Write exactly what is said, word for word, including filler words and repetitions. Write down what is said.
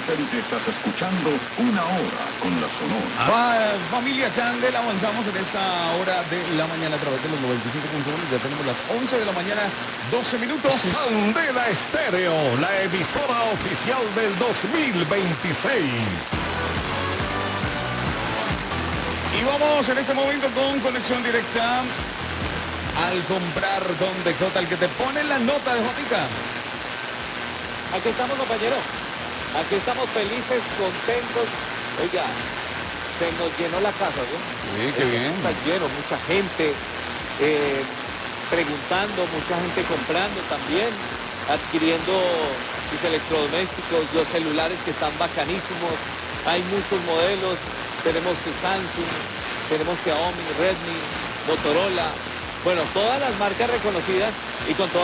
satélite estás escuchando Una Hora con la Sonora. Va, familia Candela, avanzamos en esta hora de la mañana a través de los noventa y cinco punto uno. Ya tenemos las once de la mañana, doce minutos. Candela Estéreo, la emisora oficial del dos mil veintiséis. Y vamos en este momento con conexión directa al comprar con Decota, el que te pone la nota de Jotica. Aquí estamos, compañero. Aquí estamos felices, contentos. Oiga, se nos llenó la casa, ¿no? Sí, qué bien. Está lleno, mucha gente eh, preguntando, mucha gente comprando también, adquiriendo sus electrodomésticos, los celulares que están bacanísimos. Hay muchos modelos. Tenemos Samsung, tenemos Xiaomi, Redmi, Motorola. Bueno, todas las marcas reconocidas y con todas